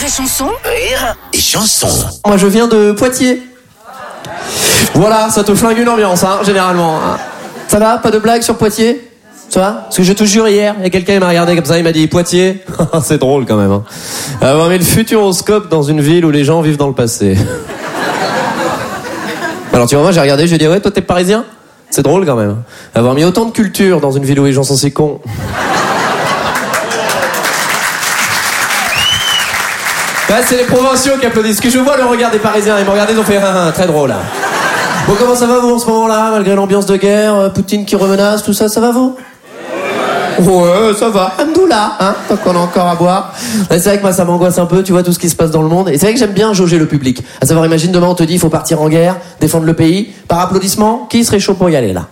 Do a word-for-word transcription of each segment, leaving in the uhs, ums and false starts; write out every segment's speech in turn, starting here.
et chanson. Rire et chanson. Moi je viens de Poitiers. Voilà, ça te flingue une ambiance, hein, généralement. Ça va, pas de blague sur Poitiers? Ça va? Parce que je te jure, hier, il y a quelqu'un qui m'a regardé comme ça, il m'a dit Poitiers. C'est drôle quand même. Hein. Avoir mis le futuroscope dans une ville où les gens vivent dans le passé. Alors tu vois, moi j'ai regardé, je lui ai dit ouais, toi t'es parisien? C'est drôle quand même. Avoir mis autant de culture dans une ville où les gens sont si cons. Ouais, c'est les provinciaux qui applaudissent. Que je vois le regard des Parisiens. Ils m'ont regardé, ils ont fait un très drôle. Là. Bon, comment ça va vous en ce moment-là, malgré l'ambiance de guerre, Poutine qui remenace, tout ça, ça va vous? Ouais, ça va. Hamdoullah, hein, tant qu'on a encore à boire. Ouais, c'est vrai que moi ça m'angoisse un peu, tu vois, tout ce qui se passe dans le monde. Et c'est vrai que j'aime bien jauger le public. À savoir, imagine demain on te dit il faut partir en guerre, défendre le pays. Par applaudissement, qui serait chaud pour y aller là?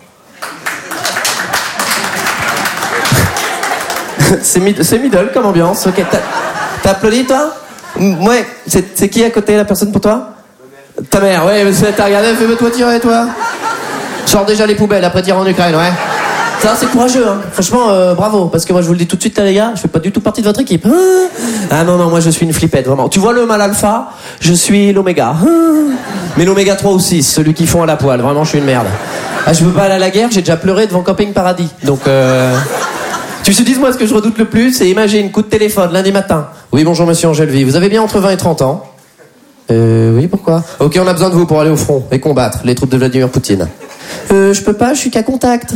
c'est, mid- c'est middle comme ambiance. Ok, t'as, t'as applaudi toi? Ouais, c'est, c'est qui à côté la personne pour toi? Ta mère, ouais, t'as regardé, fais-toi tirer toi. Sors déjà les poubelles, après tire en Ukraine, ouais. Ça c'est courageux, hein. Franchement, euh, bravo. Parce que moi je vous le dis tout de suite, les gars, je fais pas du tout partie de votre équipe. Ah non, non, moi je suis une flippette, vraiment. Tu vois le mal alpha? Je suis l'oméga. Mais l'oméga trois ou six, celui qui fond à la poêle, vraiment je suis une merde. Ah, je veux pas aller à la guerre, j'ai déjà pleuré devant Camping Paradis. Donc euh... Tu te dis, moi, ce que je redoute le plus, c'est imagine, coup de téléphone, lundi matin. Oui, bonjour, monsieur Angelvi. Vous avez bien entre vingt et trente ans? Euh, oui, pourquoi? Ok, on a besoin de vous pour aller au front et combattre les troupes de Vladimir Poutine. Euh, je peux pas, je suis qu'à contact.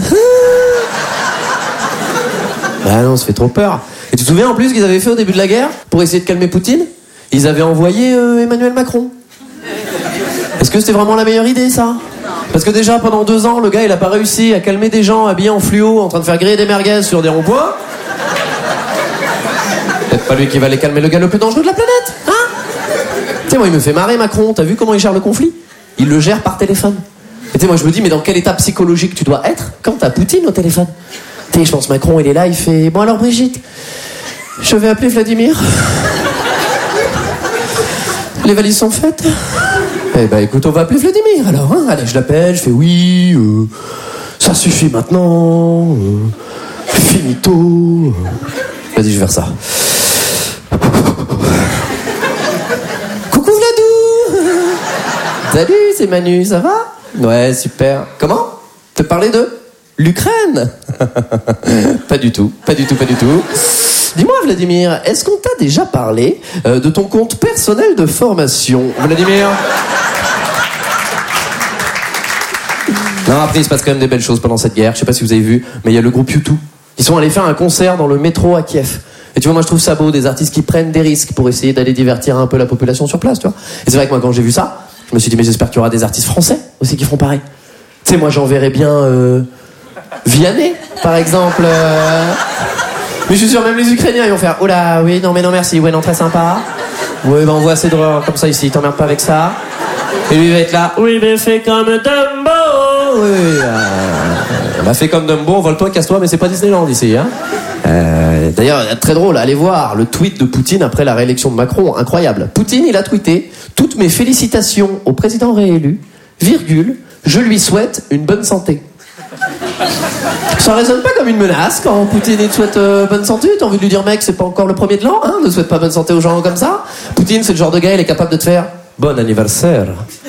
Bah non, ça fait trop peur. Et tu te souviens, en plus, qu'ils avaient fait au début de la guerre, pour essayer de calmer Poutine? Ils avaient envoyé euh, Emmanuel Macron. Est-ce que c'était vraiment la meilleure idée, ça? Parce que déjà, pendant deux ans, le gars, il a pas réussi à calmer des gens habillés en fluo, en train de faire griller des merguez sur des ronds-points. Peut-être pas lui qui va les calmer, le gars le plus dangereux de la planète, hein? Tu sais, moi, il me fait marrer, Macron. T'as vu comment il gère le conflit? Il le gère par téléphone. Et tu sais, moi, je me dis, mais dans quel état psychologique tu dois être quand t'as Poutine au téléphone? Tu sais, je pense, Macron, il est là, il fait, bon alors, Brigitte, je vais appeler Vladimir. Les valises sont faites? Eh ben écoute, on va appeler Vladimir alors, hein. Allez, je l'appelle, je fais oui, euh, ça suffit maintenant, euh, finito. Euh. Vas-y, je vais faire ça. Coucou Vladou. Salut, c'est Manu, ça va? Ouais, super. Comment? Te parler de l'Ukraine? Pas du tout, pas du tout, pas du tout. Dis-moi Vladimir, est-ce qu'on t'a déjà parlé euh, de ton compte personnel de formation? Vladimir? Non, après il se passe quand même des belles choses pendant cette guerre. Je sais pas si vous avez vu, mais il y a le groupe U deux. Ils sont allés faire un concert dans le métro à Kiev. Et tu vois, moi je trouve ça beau, des artistes qui prennent des risques pour essayer d'aller divertir un peu la population sur place, tu vois. Et c'est vrai que moi quand j'ai vu ça, je me suis dit mais j'espère qu'il y aura des artistes français aussi qui feront pareil. Tu sais, moi j'enverrais bien euh, Vianney, par exemple. Euh... Mais je suis sûr, même les Ukrainiens, ils vont faire oh là, oui, non, mais non, merci, ouais, non, très sympa. Oui, ben on voit assez d'horreur comme ça ici, t'emmerdes pas avec ça. Et lui, il va être là, oui, mais fais comme Dumbo. Oui, oui, euh, bah, fais comme Dumbo, vole-toi, casse-toi, mais c'est pas Disneyland ici, hein. Euh, d'ailleurs, très drôle, allez voir le tweet de Poutine après la réélection de Macron, incroyable. Poutine, il a tweeté toutes mes félicitations au président réélu, virgule, je lui souhaite une bonne santé. Ça résonne pas comme une menace quand Poutine il te souhaite euh, bonne santé. T'as envie de lui dire mec, c'est pas encore le premier de l'an, hein, ne souhaite pas bonne santé aux gens comme ça. Poutine, c'est le genre de gars, il est capable de te faire bon anniversaire.